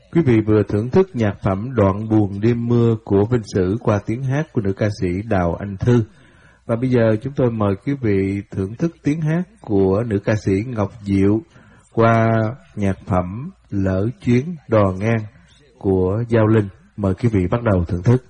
Quý vị vừa thưởng thức nhạc phẩm Đoạn buồn đêm mưa của Vinh Sử qua tiếng hát của nữ ca sĩ Đào Anh Thư. Và bây giờ chúng tôi mời quý vị thưởng thức tiếng hát của nữ ca sĩ Ngọc Diệu qua nhạc phẩm Lỡ chuyến đò ngang của Giao Linh. Mời quý vị bắt đầu thưởng thức.